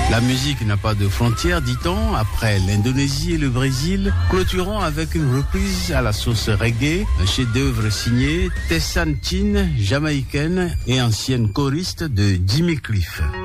La musique n'a pas de frontières, dit-on, après l'Indonésie et le Brésil. Clôturons avec une reprise à la sauce reggae, un chef-d'œuvre signé Tessanne Chin, jamaïcaine et ancienne choriste de Jimmy Cliff.